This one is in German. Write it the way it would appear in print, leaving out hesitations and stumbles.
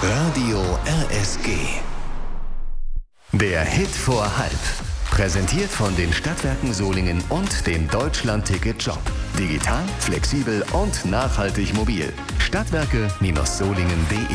Radio RSG. Der Hit vor halb. Präsentiert von den Stadtwerken Solingen und dem Deutschland-Ticket-Job. Digital, flexibel und nachhaltig mobil. Stadtwerke-solingen.de